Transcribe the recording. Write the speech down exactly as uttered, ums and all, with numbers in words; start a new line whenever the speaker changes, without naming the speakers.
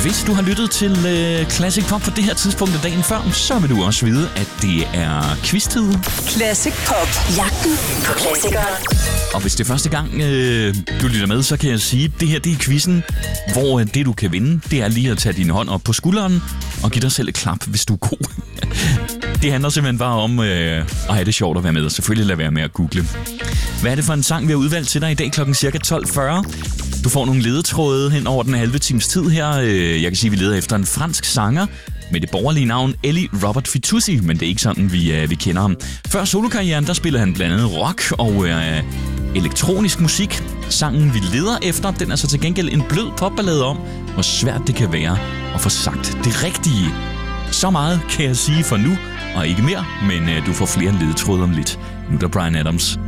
Hvis du har lyttet til uh, Classic Pop på det her tidspunkt af dagen før, så vil du også vide, at det er quiz-tid.
Classic Pop. Jagten på klassikere.
Og hvis det er første gang, øh, du lytter med, så kan jeg sige, at det her det er quizzen, hvor øh, det du kan vinde, det er lige at tage din hånd op på skulderen og give dig selv et klap, hvis du er god. Det handler simpelthen bare om øh, at have det sjovt at være med, og selvfølgelig lade være med at google. Hvad er det for en sang, vi har udvalgt til dig i dag klokken cirka tolv fyrre? Du får nogle ledetråde hen over den halve times tid her. Jeg kan sige, at vi leder efter en fransk sanger med det borgerlige navn Ellie Robert Fitoussi, men det er ikke sådan, vi, vi kender ham. Før solokarrieren, der spiller han blandt andet rock og øh, elektronisk musik. Sangen, vi leder efter, den er så til gengæld en blød popballade om, hvor svært det kan være at få sagt det rigtige. Så meget kan jeg sige for nu, og ikke mere, men øh, du får flere ledetråde om lidt. Nu er der Bryan Adams.